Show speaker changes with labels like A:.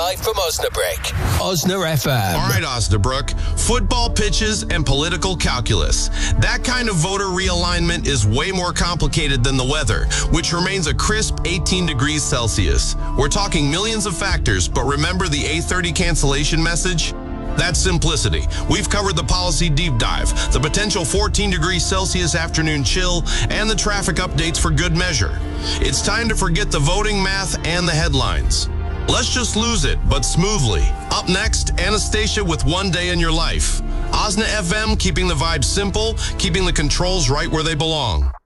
A: live from Osnabrück. Osna FM.
B: All right, Osnabrück. Football pitches and political calculus. That kind of voter realignment is way more complicated than the weather, which remains a crisp 18 degrees Celsius. We're talking millions of factors, but remember the 8:30 cancellation message? That's simplicity. We've covered the policy deep dive, the potential 14 degrees Celsius afternoon chill, and the traffic updates for good measure. It's time to forget the voting math and the headlines. Let's just lose it, but smoothly. Up next, Anastasia with One Day in Your Life. Osna FM, keeping the vibe simple, keeping the controls right where they belong.